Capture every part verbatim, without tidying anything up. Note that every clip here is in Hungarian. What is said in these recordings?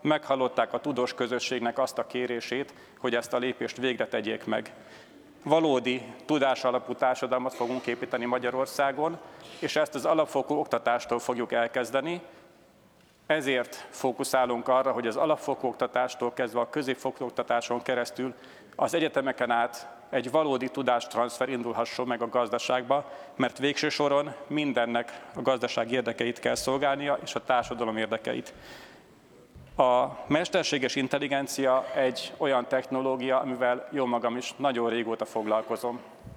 meghallották a tudós közösségnek azt a kérését, hogy ezt a lépést végre tegyék meg. Valódi tudásalapú társadalmat fogunk építeni Magyarországon, és ezt az alapfokú oktatástól fogjuk elkezdeni. Ezért fókuszálunk arra, hogy az alapfokú oktatástól kezdve a középfokú oktatáson keresztül az egyetemeken át egy valódi tudástranszfer indulhasson meg a gazdaságba, mert végső soron mindennek a gazdaság érdekeit kell szolgálnia, és a társadalom érdekeit. A mesterséges intelligencia egy olyan technológia, amivel jó magam is nagyon régóta foglalkozom.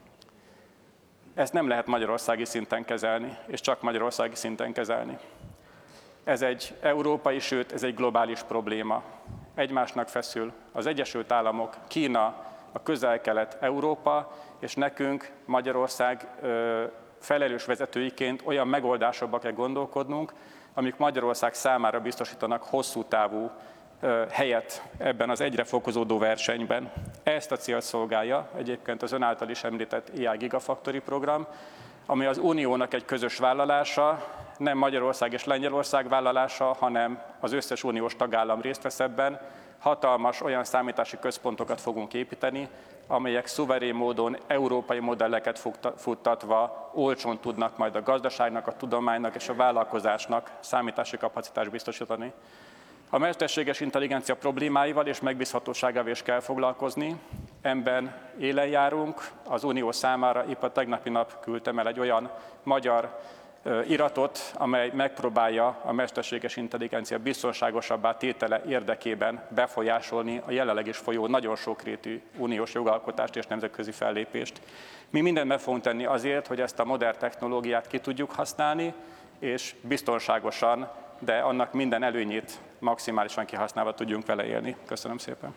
Ezt nem lehet magyarországi szinten kezelni, és csak magyarországi szinten kezelni. Ez egy európai, sőt, ez egy globális probléma. Egymásnak feszül az Egyesült Államok, Kína, a Közel-Kelet, Európa, és nekünk Magyarország felelős vezetőiként olyan megoldásokba kell gondolkodnunk, amik Magyarország számára biztosítanak hosszú távú helyet ebben az egyre fokozódó versenyben. Ezt a célt szolgálja egyébként az ön által is említett á i Gigafactory program, ami az Uniónak egy közös vállalása, nem Magyarország és Lengyelország vállalása, hanem az összes uniós tagállam részt vesz ebben. Hatalmas olyan számítási központokat fogunk építeni, amelyek szuverén módon európai modelleket futtatva olcsón tudnak majd a gazdaságnak, a tudománynak és a vállalkozásnak számítási kapacitást biztosítani. A mesterséges intelligencia problémáival és megbízhatóságával is kell foglalkozni. Ebben élen járunk. Az Unió számára épp a tegnapi nap küldtem el egy olyan magyar iratot, amely megpróbálja a mesterséges intelligencia biztonságosabbá tétele érdekében befolyásolni a jelenleg is folyó nagyon sokrétű uniós jogalkotást és nemzetközi fellépést. Mi mindent meg fogunk tenni azért, hogy ezt a modern technológiát ki tudjuk használni, és biztonságosan, de annak minden előnyét maximálisan kihasználva tudjunk vele élni. Köszönöm szépen!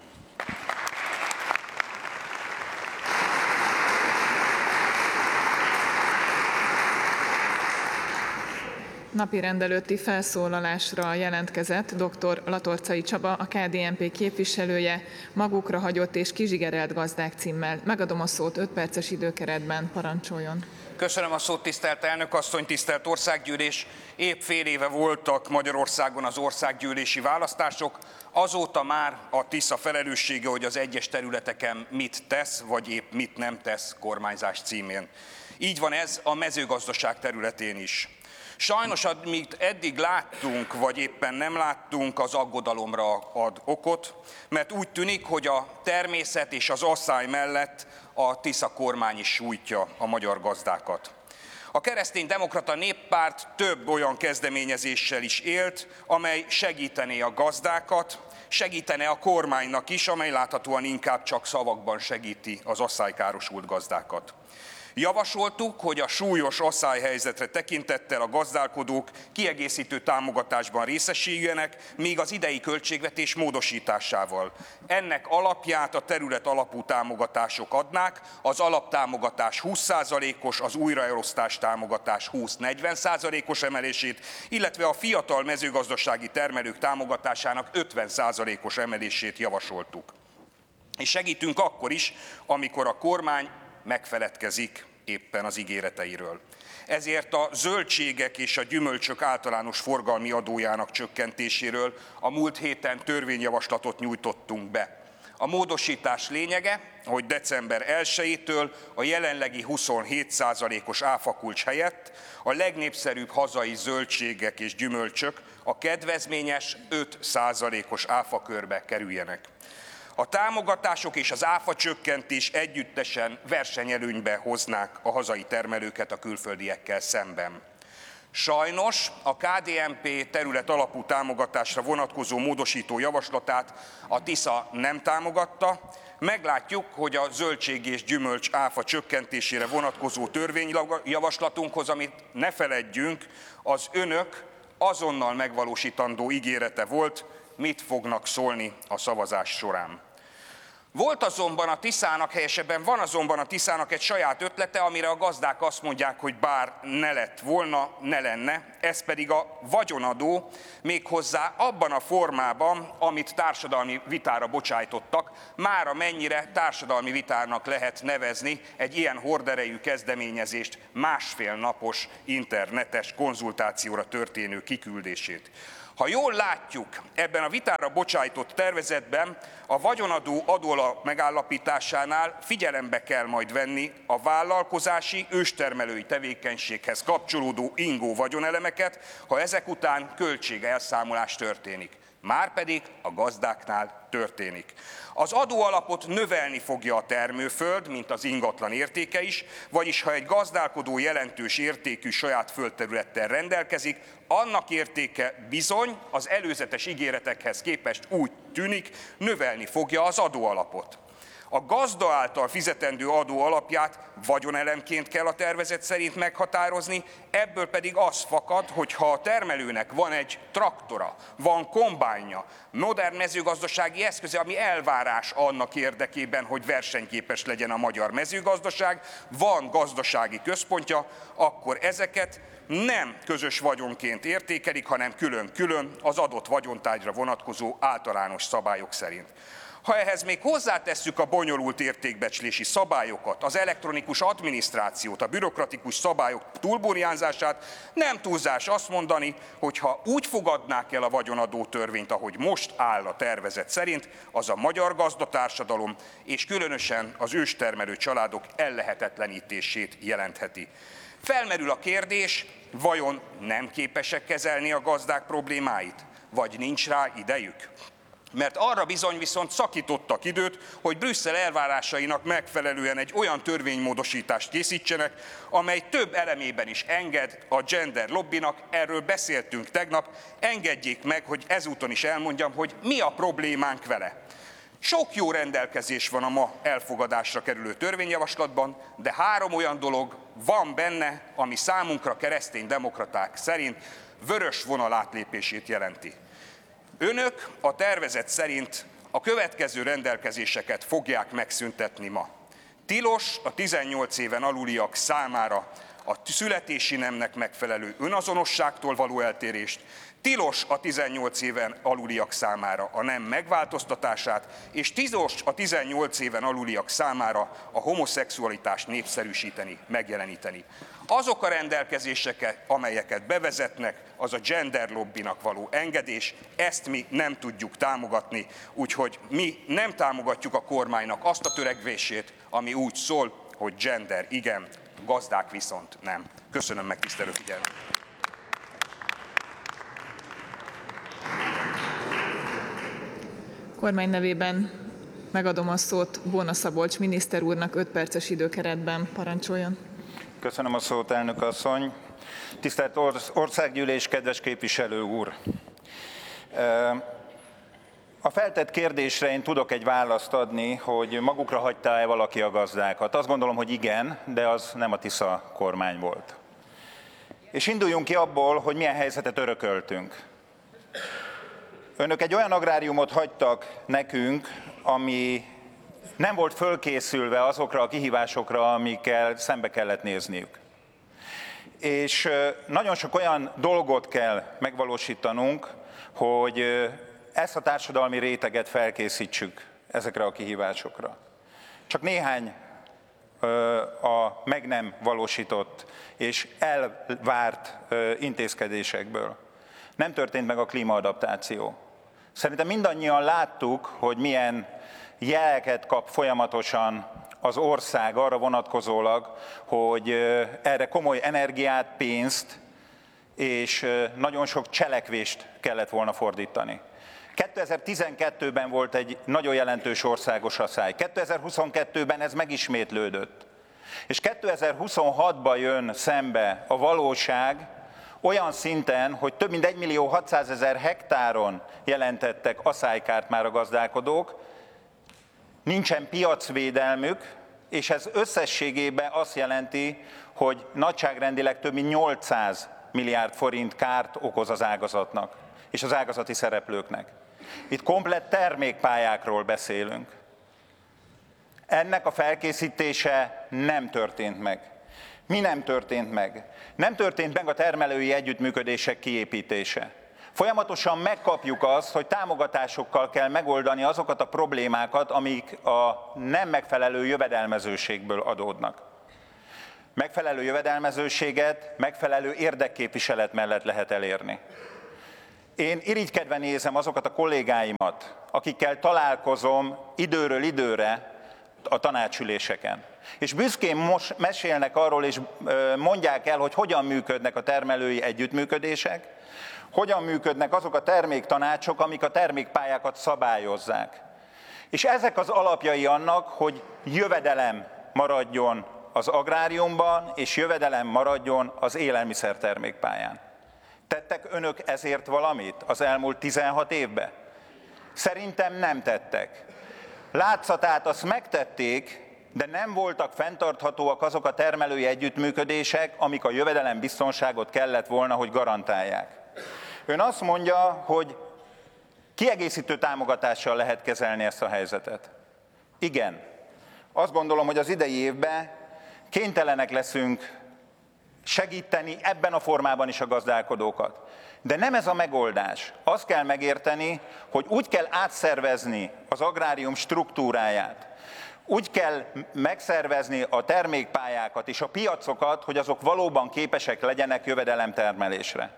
Napirend előtti felszólalásra jelentkezett dr. Latorcai Csaba, a ká dé en pé képviselője, Magukra hagyott és kizsigerelt gazdák címmel. Megadom a szót öt perces időkeretben, parancsoljon. Köszönöm a szót, tisztelt elnök asszony, tisztelt országgyűlés. Épp fél éve voltak Magyarországon az országgyűlési választások. Azóta már a Tisza felelőssége, hogy az egyes területeken mit tesz, vagy épp mit nem tesz kormányzás címén. Így van ez a mezőgazdaság területén is. Sajnos, amit eddig láttunk, vagy éppen nem láttunk, az aggodalomra ad okot, mert úgy tűnik, hogy a természet és az asszály mellett a Tisza kormány is sújtja a magyar gazdákat. A Kereszténydemokrata Néppárt több olyan kezdeményezéssel is élt, amely segítené a gazdákat, segítene a kormánynak is, amely láthatóan inkább csak szavakban segíti az asszálykárosult gazdákat. Javasoltuk, hogy a súlyos asszályhelyzetre tekintettel a gazdálkodók kiegészítő támogatásban részesüljenek, még az idei költségvetés módosításával. Ennek alapját a terület alapú támogatások adnák, az alaptámogatás húsz százalékos, az újraelosztás támogatás húsz-negyven százalékos emelését, illetve a fiatal mezőgazdasági termelők támogatásának ötven százalékos emelését javasoltuk. És segítünk akkor is, amikor a kormány megfeledkezik éppen az ígéreteiről. Ezért a zöldségek és a gyümölcsök általános forgalmi adójának csökkentéséről a múlt héten törvényjavaslatot nyújtottunk be. A módosítás lényege, hogy december elsejétől a jelenlegi huszonhét százalékos áfakulcs helyett a legnépszerűbb hazai zöldségek és gyümölcsök a kedvezményes öt százalékos áfakörbe kerüljenek. A támogatások és az áfa csökkentés együttesen versenyelőnybe hoznák a hazai termelőket a külföldiekkel szemben. Sajnos a ká dé en pé terület alapú támogatásra vonatkozó módosító javaslatát a Tisza nem támogatta. Meglátjuk, hogy a zöldség és gyümölcs áfa csökkentésére vonatkozó törvényjavaslatunkhoz, amit ne feledjünk, az önök azonnal megvalósítandó ígérete volt, mit fognak szólni a szavazás során. Volt azonban a Tiszának, helyesebben van azonban a Tiszának egy saját ötlete, amire a gazdák azt mondják, hogy bár ne lett volna, ne lenne, ez pedig a vagyonadó, méghozzá abban a formában, amit társadalmi vitára bocsájtottak, mára mennyire társadalmi vitának lehet nevezni egy ilyen horderejű kezdeményezést, másfél napos internetes konzultációra történő kiküldését. Ha jól látjuk, ebben a vitára bocsájtott tervezetben a vagyonadó adóalap megállapításánál figyelembe kell majd venni a vállalkozási, őstermelői tevékenységhez kapcsolódó ingó vagyonelemeket, ha ezek után költségelszámolás történik. Márpedig a gazdáknál történik. Az adóalapot növelni fogja a termőföld, mint az ingatlan értéke is, vagyis ha egy gazdálkodó jelentős értékű saját földterülettel rendelkezik, annak értéke bizony az előzetes ígéretekhez képest úgy tűnik, növelni fogja az adóalapot. A gazda által fizetendő adó alapját vagyonelemként kell a tervezet szerint meghatározni, ebből pedig az fakad, hogy ha a termelőnek van egy traktora, van kombájnja, modern mezőgazdasági eszköze, ami elvárás annak érdekében, hogy versenyképes legyen a magyar mezőgazdaság, van gazdasági központja, akkor ezeket nem közös vagyonként értékelik, hanem külön-külön az adott vagyontárgyra vonatkozó általános szabályok szerint. Ha ehhez még hozzátesszük a bonyolult értékbecslési szabályokat, az elektronikus adminisztrációt, a bürokratikus szabályok túlburjánzását, nem túlzás azt mondani, hogy ha úgy fogadnák el a vagyonadó törvényt, ahogy most áll a tervezet szerint, az a magyar gazdatársadalom és különösen az őstermelő családok ellehetetlenítését jelentheti. Felmerül a kérdés, vajon nem képesek kezelni a gazdák problémáit, vagy nincs rá idejük? Mert arra bizony viszont szakítottak időt, hogy Brüsszel elvárásainak megfelelően egy olyan törvénymódosítást készítsenek, amely több elemében is enged a gender lobbynak, erről beszéltünk tegnap, engedjék meg, hogy ezúton is elmondjam, hogy mi a problémánk vele. Sok jó rendelkezés van a ma elfogadásra kerülő törvényjavaslatban, de három olyan dolog van benne, ami számunkra kereszténydemokraták szerint vörös vonal átlépését jelenti. Önök a tervezet szerint a következő rendelkezéseket fogják megszüntetni ma. Tilos a tizennyolc éven aluliak számára a születési nemnek megfelelő önazonosságtól való eltérést, tilos a tizennyolc éven aluliak számára a nem megváltoztatását, és tilos a tizennyolc éven aluliak számára a homoszexualitást népszerűsíteni, megjeleníteni. Azok a rendelkezések, amelyeket bevezetnek, az a gender lobbynak való engedés, ezt mi nem tudjuk támogatni, úgyhogy mi nem támogatjuk a kormánynak azt a törekvését, ami úgy szól, hogy gender igen, gazdák viszont nem. Köszönöm megtisztelő figyelmet. Kormány nevében megadom a szót Bóna Szabolcs miniszter úrnak öt perces időkeretben. Parancsoljon. Köszönöm a szót, elnök asszony. Tisztelt Országgyűlés, kedves képviselő úr! A feltett kérdésre én tudok egy választ adni, hogy magukra hagyta-e valaki a gazdákat. Azt gondolom, hogy igen, de az nem a Tisza kormány volt. És induljunk ki abból, hogy milyen helyzetet örököltünk. Önök egy olyan agráriumot hagytak nekünk, ami nem volt fölkészülve azokra a kihívásokra, amikkel szembe kellett nézniük. És nagyon sok olyan dolgot kell megvalósítanunk, hogy ezt a társadalmi réteget felkészítsük ezekre a kihívásokra. Csak néhány a meg nem valósított és elvárt intézkedésekből. Nem történt meg a klímaadaptáció. Szerintem mindannyian láttuk, hogy milyen jeleket kap folyamatosan az ország arra vonatkozólag, hogy erre komoly energiát, pénzt és nagyon sok cselekvést kellett volna fordítani. kétezer-tizenkettőben volt egy nagyon jelentős országos asszály, kétezer-huszonkettőben ez megismétlődött, és kétezer-huszonhatban jön szembe a valóság olyan szinten, hogy több mint egymillió hatszázezer hektáron jelentettek aszálykárt már a gazdálkodók, nincsen piacvédelmük, és ez összességében azt jelenti, hogy nagyságrendileg több mint nyolcszáz milliárd forint kárt okoz az ágazatnak és az ágazati szereplőknek. Itt komplett termékpályákról beszélünk. Ennek a felkészítése nem történt meg. Mi nem történt meg? Nem történt meg a termelői együttműködések kiépítése. Folyamatosan megkapjuk azt, hogy támogatásokkal kell megoldani azokat a problémákat, amik a nem megfelelő jövedelmezőségből adódnak. Megfelelő jövedelmezőséget megfelelő érdekképviselet mellett lehet elérni. Én irigykedve nézem azokat a kollégáimat, akikkel találkozom időről időre a tanácsüléseken. És büszkén most mesélnek arról, és mondják el, hogy hogyan működnek a termelői együttműködések, hogyan működnek azok a terméktanácsok, amik a termékpályákat szabályozzák. És ezek az alapjai annak, hogy jövedelem maradjon az agráriumban, és jövedelem maradjon az élelmiszertermékpályán. Tettek önök ezért valamit az elmúlt tizenhat évben? Szerintem nem tettek. Látszatát azt megtették, de nem voltak fenntarthatóak azok a termelői együttműködések, amik a jövedelembiztonságot kellett volna, hogy garantálják. Ön azt mondja, hogy kiegészítő támogatással lehet kezelni ezt a helyzetet. Igen. Azt gondolom, hogy az idei évben kénytelenek leszünk segíteni ebben a formában is a gazdálkodókat. De nem ez a megoldás. Azt kell megérteni, hogy úgy kell átszervezni az agrárium struktúráját, úgy kell megszervezni a termékpályákat és a piacokat, hogy azok valóban képesek legyenek jövedelemtermelésre.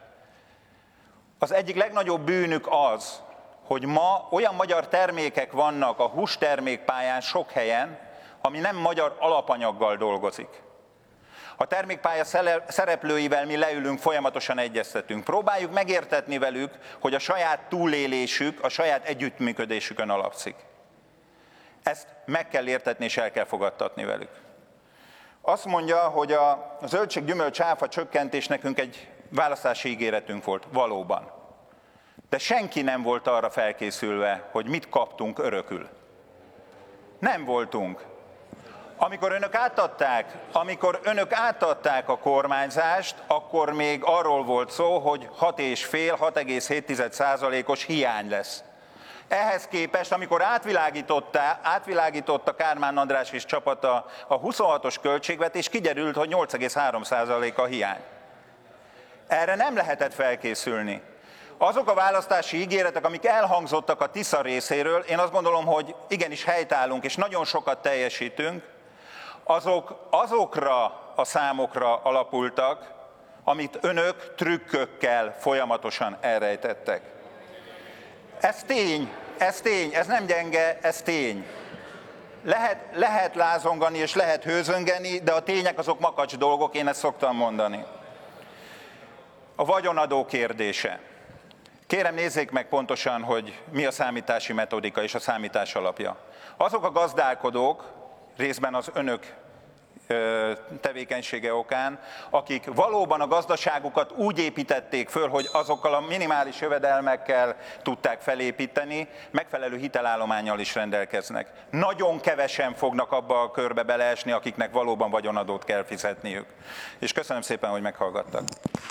Az egyik legnagyobb bűnük az, hogy ma olyan magyar termékek vannak a hústermékpályán sok helyen, ami nem magyar alapanyaggal dolgozik. A termékpálya szereplőivel mi leülünk, folyamatosan egyeztetünk. Próbáljuk megértetni velük, hogy a saját túlélésük, a saját együttműködésükön alapszik. Ezt meg kell értetni és el kell fogadtatni velük. Azt mondja, hogy a zöldség-gyümölcs áfa csökkentés nekünk egy választási ígéretünk volt. Valóban. De senki nem volt arra felkészülve, hogy mit kaptunk örökül. Nem voltunk. Amikor önök átadták, amikor önök átadták a kormányzást, akkor még arról volt szó, hogy hat egész öt hat egész hét százalékos hiány lesz. Ehhez képest, amikor átvilágította, átvilágította Kármán András és csapata a huszonhatos költségvetés, kiderült, hogy nyolc egész három százalék a hiány. Erre nem lehetett felkészülni. Azok a választási ígéretek, amik elhangzottak a Tisza részéről, én azt gondolom, hogy igenis helytállunk és nagyon sokat teljesítünk, azok azokra a számokra alapultak, amit önök trükkökkel folyamatosan elrejtettek. Ez tény, ez tény, ez nem gyenge, ez tény. Lehet, lehet lázongani és lehet hőzöngeni, de a tények azok makacs dolgok, én ezt szoktam mondani. A vagyonadó kérdése. Kérem, nézzék meg pontosan, hogy mi a számítási metodika és a számítás alapja. Azok a gazdálkodók, részben az önök tevékenysége okán, akik valóban a gazdaságukat úgy építették föl, hogy azokkal a minimális jövedelmekkel tudták felépíteni, megfelelő hitelállománnyal is rendelkeznek. Nagyon kevesen fognak abba a körbe beleesni, akiknek valóban vagyonadót kell fizetniük. És köszönöm szépen, hogy meghallgattak.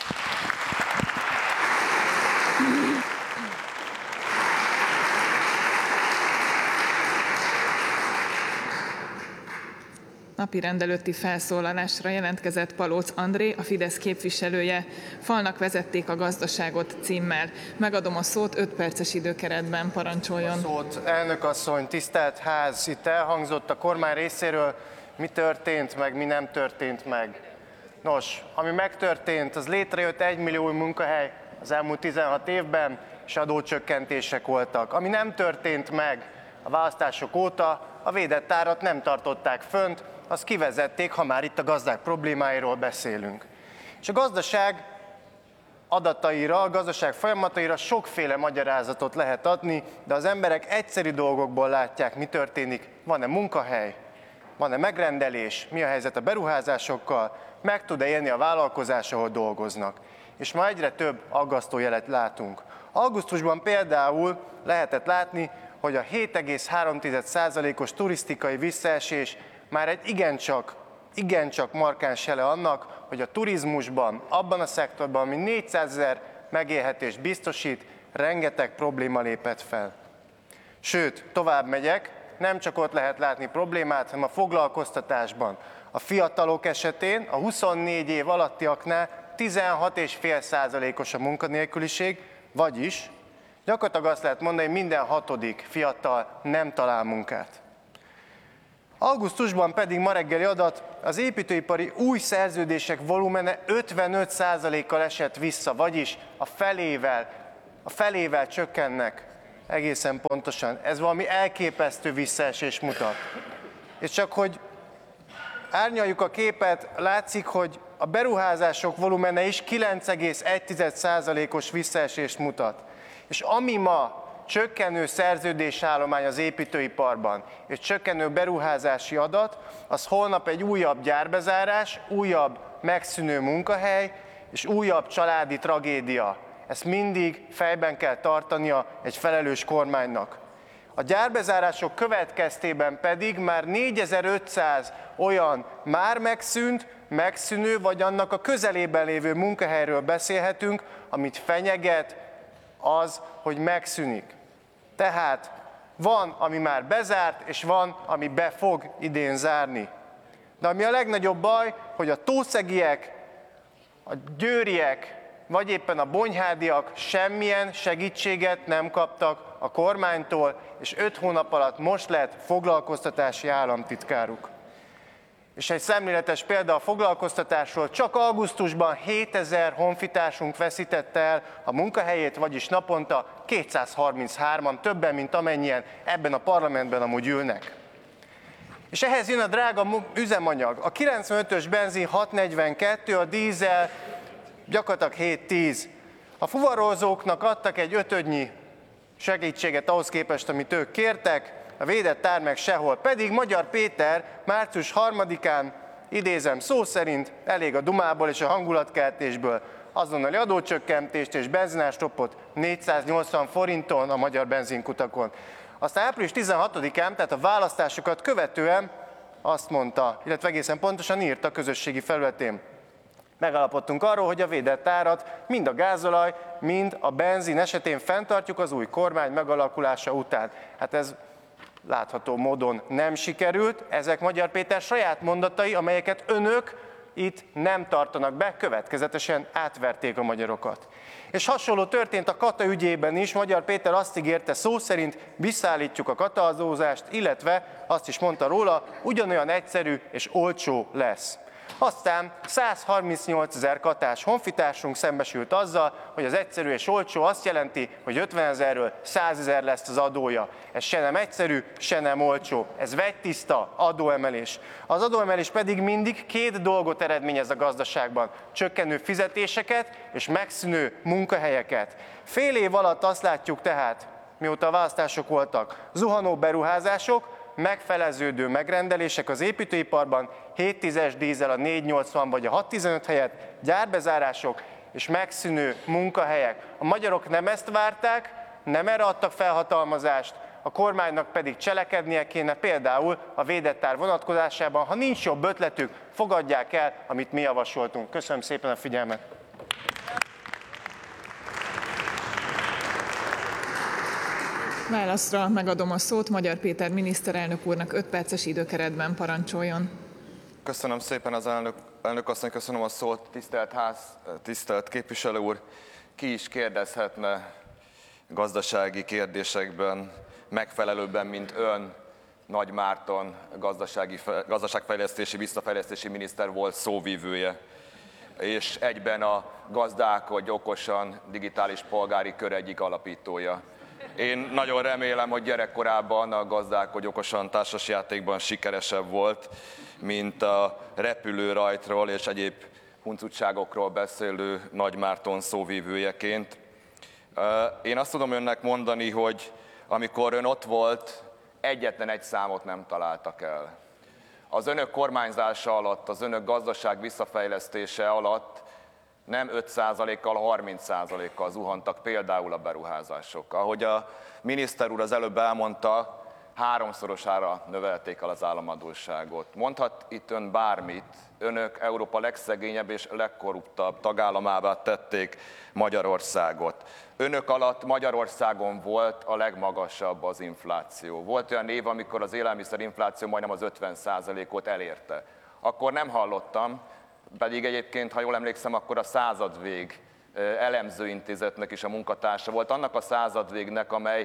Napirend előtti felszólalásra jelentkezett Palóc André, a Fidesz képviselője. Falnak vezették a gazdaságot címmel. Megadom a szót, öt perces időkeretben parancsoljon. A szót, elnök asszony, tisztelt ház, itt elhangzott a kormány részéről, mi történt meg, mi nem történt meg. Nos, ami megtörtént, az létrejött egymillió új munkahely az elmúlt tizenhat évben, és adócsökkentések voltak. Ami nem történt meg a választások óta, a védett árat nem tartották fönt, azt kivezették, ha már itt a gazdák problémáiról beszélünk. És a gazdaság adataira, a gazdaság folyamataira sokféle magyarázatot lehet adni, de az emberek egyszerű dolgokból látják, mi történik. Van-e munkahely? Van-e megrendelés? Mi a helyzet a beruházásokkal? Meg tud-e élni a vállalkozás, ahol dolgoznak? És ma egyre több aggasztó jelet látunk. Augusztusban például lehetett látni, hogy a hét egész három százalékos turisztikai visszaesés már egy igencsak, igencsak markáns jele annak, hogy a turizmusban, abban a szektorban, ami négyszázezer megélhetést biztosít, rengeteg probléma lépett fel. Sőt, tovább megyek, nem csak ott lehet látni problémát, hanem a foglalkoztatásban. A fiatalok esetén, a huszonnégy év alattiaknál tizenhat egész öt százalékos a munkanélküliség, vagyis gyakorlatilag azt lehet mondani, hogy minden hatodik fiatal nem talál munkát. Augusztusban pedig ma reggeli adat, az építőipari új szerződések volumene ötvenöt százalékkal esett vissza, vagyis a felével a felével csökkennek egészen pontosan. Ez valami elképesztő visszaesés mutat. És csak hogy árnyaljuk a képet, látszik, hogy a beruházások volumene is kilenc egész egy százalékos visszaesést mutat. És ami ma csökkenő szerződésállomány az építőiparban, és csökkenő beruházási adat, az holnap egy újabb gyárbezárás, újabb megszűnő munkahely, és újabb családi tragédia. Ezt mindig fejben kell tartania egy felelős kormánynak. A gyárbezárások következtében pedig már négyezer-ötszáz olyan már megszűnt, megszűnő, vagy annak a közelében lévő munkahelyről beszélhetünk, amit fenyeget az, hogy megszűnik. Tehát van, ami már bezárt, és van, ami be fog idén zárni. De ami a legnagyobb baj, hogy a tószegiek, a győriek, vagy éppen a bonyhádiak semmilyen segítséget nem kaptak a kormánytól, és öt hónap alatt most lett foglalkoztatási államtitkáruk. És egy szemléletes példa a foglalkoztatásról, csak augusztusban hétezer honfitársunk veszítette el a munkahelyét, vagyis naponta kétszázharminchárman, többen, mint amennyien ebben a parlamentben amúgy ülnek. És ehhez jön a drága üzemanyag. A kilencvenötös benzin hat negyvenkettő, a dízel gyakorlatilag hét tíz. A fuvarozóknak adtak egy ötödnyi segítséget ahhoz képest, amit ők kértek, a védett ár meg sehol. Pedig Magyar Péter március harmadikán, idézem szó szerint, elég a dumából és a hangulatkeltésből azonnali adócsökkentést és benzinástoppot négyszáznyolcvan forinton a magyar benzinkutakon. Aztán április tizenhatodikán, tehát a választásokat követően azt mondta, illetve egészen pontosan írta a közösségi felületén. Megállapodtunk arról, hogy a védett árat mind a gázolaj, mind a benzin esetén fenntartjuk az új kormány megalakulása után. Hát ez látható módon nem sikerült. Ezek Magyar Péter saját mondatai, amelyeket önök itt nem tartanak be, következetesen átverték a magyarokat. És hasonló történt a kata ügyében is. Magyar Péter azt ígérte szó szerint, visszaállítjuk a kataadózást, illetve azt is mondta róla, ugyanolyan egyszerű és olcsó lesz. Aztán százharmincnyolcezer katás honfitársunk szembesült azzal, hogy az egyszerű és olcsó azt jelenti, hogy ötvenezerről százezer lesz az adója. Ez se nem egyszerű, se nem olcsó. Ez vegytiszta adóemelés. Az adóemelés pedig mindig két dolgot eredményez a gazdaságban. Csökkenő fizetéseket és megszűnő munkahelyeket. Fél év alatt azt látjuk tehát, mióta a választások voltak, zuhanó beruházások, megfeleződő megrendelések az építőiparban, hét tízes dízel a négy nyolcvan vagy a hat tizenöt helyett, gyárbezárások és megszűnő munkahelyek. A magyarok nem ezt várták, nem erre adtak felhatalmazást, a kormánynak pedig cselekednie kéne, például a védett ár vonatkozásában. Ha nincs jobb ötletük, fogadják el, amit mi javasoltunk. Köszönöm szépen a figyelmet! Válaszra megadom a szót Magyar Péter miniszterelnök úrnak, öt perces időkeretben parancsoljon. Köszönöm szépen az elnök, elnök asszony, köszönöm a szót, tisztelt ház, tisztelt képviselő úr. Ki is kérdezhetne gazdasági kérdésekben megfelelőbben, mint ön, Nagy Márton, gazdasági, gazdaságfejlesztési, visszafejlesztési miniszter volt szóvívője, és egyben a Gazdálkodj okosan digitális polgári kör egyik alapítója. Én nagyon remélem, hogy gyerekkorában a Gazdálkodj okosan társasjátékban sikeresebb volt, mint a repülőrajtról és egyéb huncutságokról beszélő Nagy Márton szóvívőjeként. Én azt tudom önnek mondani, hogy amikor ön ott volt, egyetlen egy számot nem találtak el. Az önök kormányzása alatt, az önök gazdaság visszafejlesztése alatt nem öt százalékkal, harminc százalékkal zuhantak például a beruházások. Ahogy a miniszter úr az előbb elmondta, háromszorosára növelték el az államadósságot. Mondhat itt ön bármit, önök Európa legszegényebb és legkorruptabb tagállamává tették Magyarországot. Önök alatt Magyarországon volt a legmagasabb az infláció. Volt olyan év, amikor az élelmiszerinfláció majdnem az ötven százalékot elérte. Akkor nem hallottam, pedig egyébként, ha jól emlékszem, akkor a Századvég elemzőintézetnek is a munkatársa volt, annak a Századvégnek, amely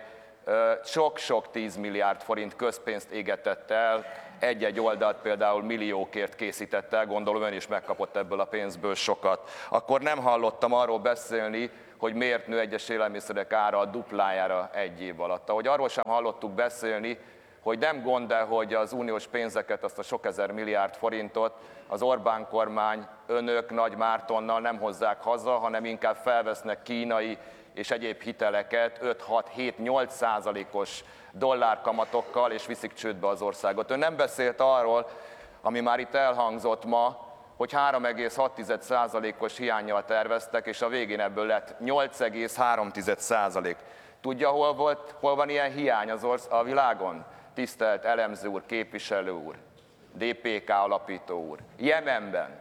sok-sok tíz milliárd forint közpénzt égetett el, egy-egy oldalt például milliókért készített el, gondolom ön is megkapott ebből a pénzből sokat. Akkor nem hallottam arról beszélni, hogy miért nő egyes élelmiszerek ára a duplájára egy év alatt. Ahogy arról sem hallottuk beszélni, hogy nem gond -e, hogy az uniós pénzeket, azt a sok ezer milliárd forintot az Orbán kormány, önök Nagy Mártonnal nem hozzák haza, hanem inkább felvesznek kínai és egyéb hiteleket öt-hat-hét-nyolc százalékos dollárkamatokkal, és viszik csődbe az országot. Ön nem beszélt arról, ami már itt elhangzott ma, hogy három egész hat százalékos hiánnyal terveztek, és a végén ebből lett nyolc egész három százalék. Tudja, hol, volt, hol van ilyen hiány az orsz- a világon? Tisztelt elemző úr, képviselő úr, dé pé ká alapító úr, Jemenben,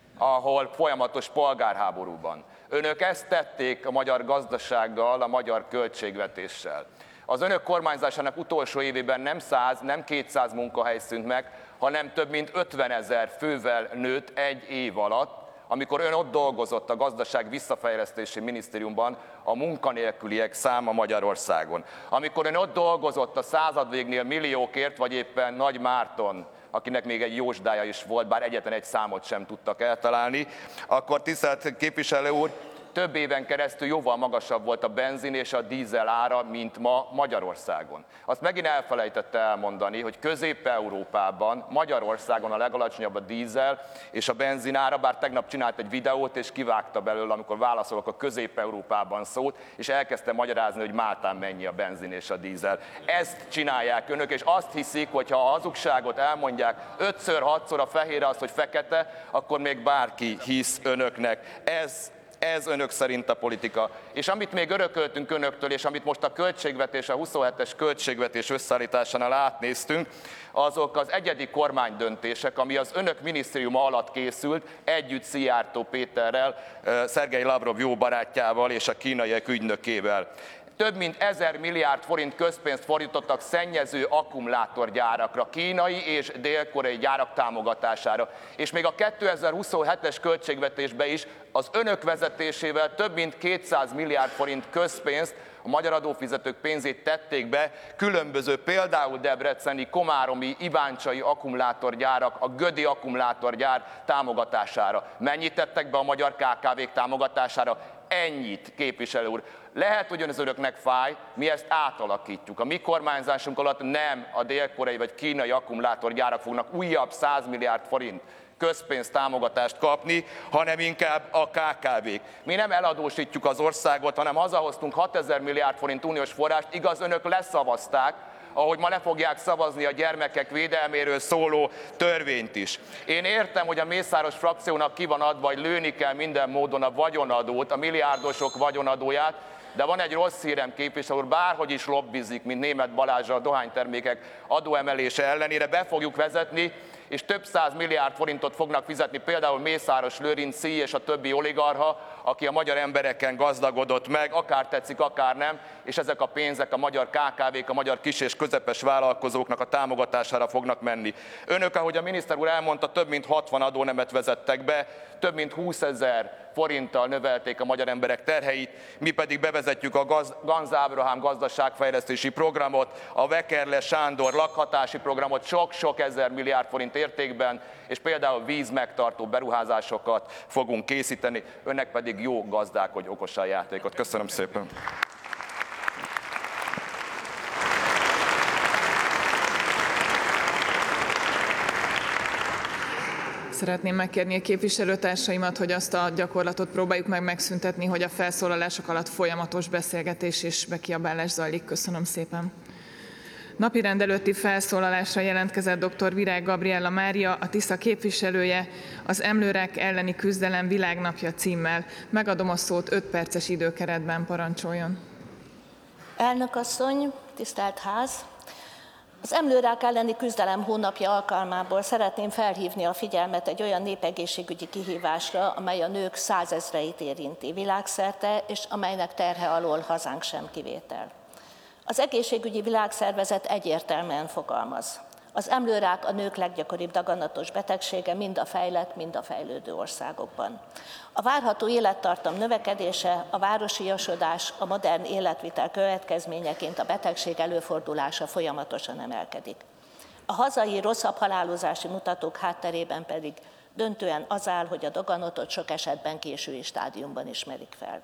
ahol folyamatos polgárháborúban. Önök ezt tették a magyar gazdasággal, a magyar költségvetéssel. Az önök kormányzásának utolsó évében nem száz, nem kétszáz munkahely szűnt meg, hanem több mint ötvenezer fővel nőtt egy év alatt, amikor ön ott dolgozott a Gazdaság Visszafejlesztési Minisztériumban, a munkanélküliek száma Magyarországon. Amikor ön ott dolgozott a századvégnél milliókért, vagy éppen Nagy Márton, akinek még egy jósdája is volt, bár egyetlen egy számot sem tudtak eltalálni, akkor tisztelt képviselő úr, több éven keresztül jóval magasabb volt a benzin és a dízel ára, mint ma Magyarországon. Azt megint elfelejtette elmondani, hogy Közép-Európában, Magyarországon a legalacsonyabb a dízel és a benzin ára, bár tegnap csinált egy videót és kivágta belőle, amikor válaszolok a Közép-Európában szót, és elkezdte magyarázni, hogy Máltán mennyi a benzin és a dízel. Ezt csinálják önök, és azt hiszik, hogy ha a hazugságot elmondják ötször, hatszor a fehérre azt, hogy fekete, akkor még bárki hisz önöknek. Ez Ez önök szerint a politika. És amit még örököltünk önöktől, és amit most a költségvetés, a huszonhetes költségvetés összeállításánál átnéztünk, azok az egyedi kormánydöntések, ami az önök minisztériuma alatt készült, együtt Szijjártó Péterrel, Szergej Lavrov jó barátjával és a kínaiak ügynökével. Több mint ezer milliárd forint közpénzt fordítottak szennyező akkumulátorgyárakra, kínai és dél-koreai gyárak támogatására. És még a kétezer-huszonhetes költségvetésbe is az önök vezetésével több mint kétszáz milliárd forint közpénzt, a magyar adófizetők pénzét tették be különböző, például debreceni, komáromi, iváncsai akkumulátorgyárak, a gödi akkumulátorgyár támogatására. Mennyit tettek be a magyar ká ká vék támogatására? Ennyit, képviselő úr. Lehet, hogy az önöknek fáj, mi ezt átalakítjuk. A mi kormányzásunk alatt nem a dél-koreai vagy kínai akkumulátorgyárak fognak újabb száz milliárd forint közpénzt támogatást kapni, hanem inkább a ká ká vék. Mi nem eladósítjuk az országot, hanem hazahoztunk hatezer milliárd forint uniós forrást, igaz, önök leszavazták, ahogy ma le fogják szavazni a gyermekek védelméről szóló törvényt is. Én értem, hogy a Mészáros frakciónak ki van adva, vagy lőni kell minden módon a vagyonadót, a milliárdosok vagyonadóját, de van egy rossz hírem, képviselő úr, bárhogy is lobbizik, mint Németh Balázs a dohánytermékek adóemelése ellenére, be fogjuk vezetni, és több száz milliárd forintot fognak fizetni például Mészáros Lőrinc, Szijj és a többi oligarcha, aki a magyar embereken gazdagodott meg, akár tetszik, akár nem, és ezek a pénzek a magyar ká ká vék, a magyar kis és közepes vállalkozóknak a támogatására fognak menni. Önök, ahogy a miniszter úr elmondta, több mint hatvan adónemet vezettek be, több mint húszezer forinttal növelték a magyar emberek terheit, mi pedig bevezetjük a Gaz- Ganz Ábrahám gazdaságfejlesztési programot, a Vekerle Sándor lakhatási programot sok-sok ezer milliárd forint értékben, és például vízmegtartó beruházásokat fogunk készíteni, önnek pedig jó gazdálkodj okosan játékot. Köszönöm szépen! Szeretném megkérni a képviselőtársaimat, hogy azt a gyakorlatot próbáljuk meg megszüntetni, hogy a felszólalások alatt folyamatos beszélgetés és bekiabálás zajlik. Köszönöm szépen. Napirend előtti felszólalásra jelentkezett dr. Virág Gabriella Mária, a Tisza képviselője, az emlőrák elleni küzdelem világnapja címmel. Megadom a szót öt perces időkeretben, parancsoljon. Elnök asszony, tisztelt ház! Az emlőrák elleni küzdelem hónapja alkalmából szeretném felhívni a figyelmet egy olyan népegészségügyi kihívásra, amely a nők százezreit érinti világszerte, és amelynek terhe alól hazánk sem kivétel. Az Egészségügyi Világszervezet egyértelműen fogalmaz. Az emlőrák a nők leggyakoribb daganatos betegsége mind a fejlett, mind a fejlődő országokban. A várható élettartam növekedése, a városiasodás, a modern életvitel következményeként a betegség előfordulása folyamatosan emelkedik. A hazai rosszabb halálozási mutatók hátterében pedig döntően az áll, hogy a daganatot sok esetben késői stádiumban ismerik fel.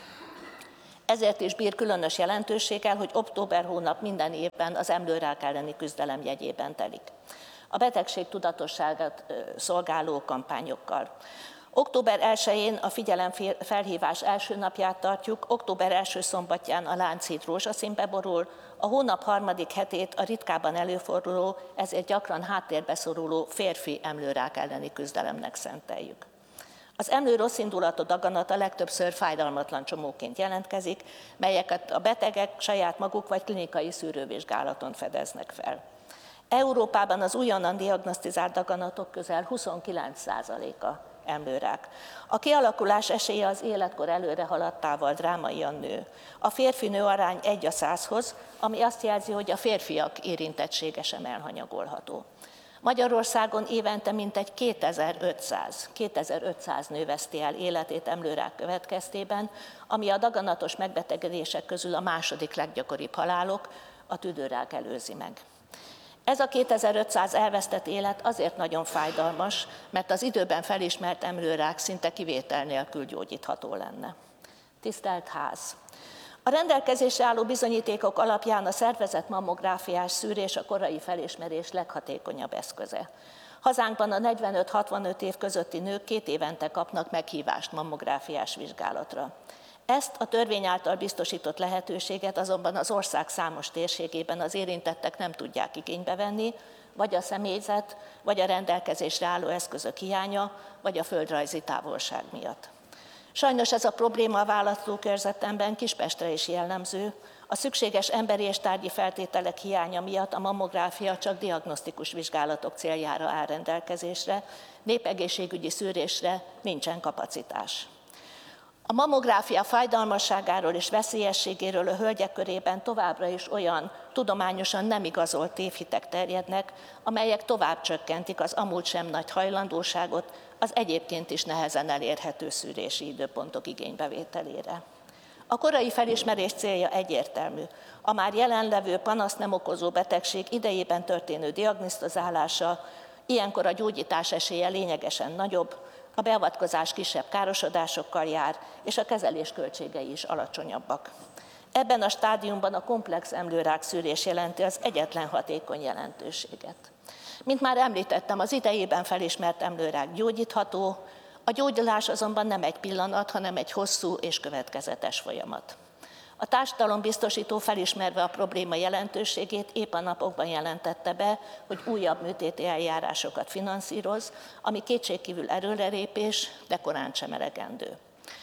Ezért is bír különös jelentőséggel, hogy október hónap minden évben az emlőrák elleni küzdelem jegyében telik. A betegség tudatosságát szolgáló kampányokkal. október elsején a figyelemfelhívás első napját tartjuk, október első szombatján a Lánchíd rózsaszínbe borul, a hónap harmadik hetét a ritkában előforduló, ezért gyakran háttérbe szoruló férfi emlőrák elleni küzdelemnek szenteljük. Az emlő rosszindulatú daganat a legtöbbször fájdalmatlan csomóként jelentkezik, melyeket a betegek saját maguk vagy klinikai szűrővizsgálaton fedeznek fel. Európában az újonnan diagnosztizált daganatok közel huszonkilenc százaléka emlőrák. A kialakulás esélye az életkor előre haladtával drámaian nő. A férfi-nő arány egy a százhoz, ami azt jelzi, hogy a férfiak érintettsége sem elhanyagolható. Magyarországon évente mintegy kétezer-ötszáz nő veszti el életét emlőrák következtében, ami a daganatos megbetegedések közül a második leggyakoribb halálok, a tüdőrák előzi meg. Ez a kétezer-ötszáz elvesztett élet azért nagyon fájdalmas, mert az időben felismert emlőrák szinte kivétel nélkül gyógyítható lenne. Tisztelt Ház! A rendelkezésre álló bizonyítékok alapján a szervezett mammográfiás szűrés a korai felismerés leghatékonyabb eszköze. Hazánkban a negyvenöt-hatvanöt év közötti nők két évente kapnak meghívást mammográfiás vizsgálatra. Ezt a törvény által biztosított lehetőséget azonban az ország számos térségében az érintettek nem tudják igénybe venni, vagy a személyzet, vagy a rendelkezésre álló eszközök hiánya, vagy a földrajzi távolság miatt. Sajnos ez a probléma a választókörzetemben Kispestre is jellemző. A szükséges emberi és tárgyi feltételek hiánya miatt a mammográfia csak diagnosztikus vizsgálatok céljára áll rendelkezésre, népegészségügyi szűrésre nincsen kapacitás. A mammográfia fájdalmasságáról és veszélyességéről a hölgyek körében továbbra is olyan tudományosan nem igazolt tévhitek terjednek, amelyek tovább csökkentik az amúgy sem nagy hajlandóságot az egyébként is nehezen elérhető szűrési időpontok igénybevételére. A korai felismerés célja egyértelmű. A már jelenlevő panaszt nem okozó betegség idejében történő diagnosztizálása, ilyenkor a gyógyítás esélye lényegesen nagyobb, a beavatkozás kisebb károsodásokkal jár, és a kezelés költségei is alacsonyabbak. Ebben a stádiumban a komplex emlőrák szűrés jelenti az egyetlen hatékony jelentőséget. Mint már említettem, az idejében felismert emlőrák gyógyítható, a gyógyulás azonban nem egy pillanat, hanem egy hosszú és következetes folyamat. A társadalombiztosító felismerve a probléma jelentőségét épp a napokban jelentette be, hogy újabb műtéti eljárásokat finanszíroz, ami kétségkívül erőrelépés, de korán sem elegendő.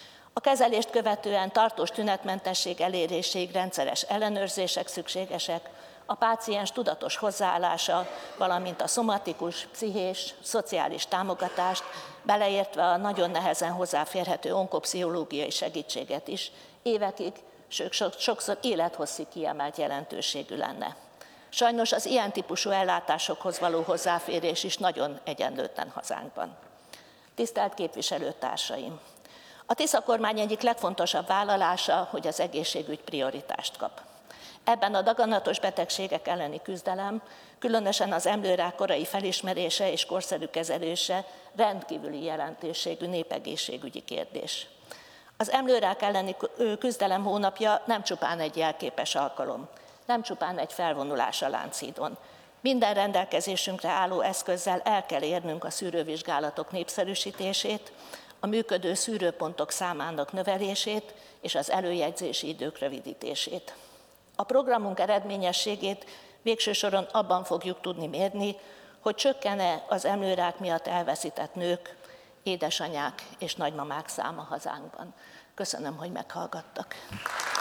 A kezelést követően tartós tünetmentesség eléréséig rendszeres ellenőrzések szükségesek, a páciens tudatos hozzáállása, valamint a szomatikus, pszichés, szociális támogatást, beleértve a nagyon nehezen hozzáférhető onkopszichológiai segítséget is évekig, sőt sokszor élethosszig kiemelt jelentőségű lenne. Sajnos az ilyen típusú ellátásokhoz való hozzáférés is nagyon egyenlőtlen hazánkban. Tisztelt képviselőtársaim! A Tisza kormány egyik legfontosabb vállalása, hogy az egészségügy prioritást kap. Ebben a daganatos betegségek elleni küzdelem, különösen az emlőrák korai felismerése és korszerű kezelése rendkívüli jelentőségű népegészségügyi kérdés. Az emlőrák elleni küzdelem hónapja nem csupán egy jelképes alkalom, nem csupán egy felvonulás a Lánchídon. Minden rendelkezésünkre álló eszközzel el kell érnünk a szűrővizsgálatok népszerűsítését, a működő szűrőpontok számának növelését és az előjegyzési idők rövidítését. A programunk eredményességét végső soron abban fogjuk tudni mérni, hogy csökken-e az emlőrák miatt elveszített nők, édesanyák és nagymamák száma hazánkban. Köszönöm, hogy meghallgattak.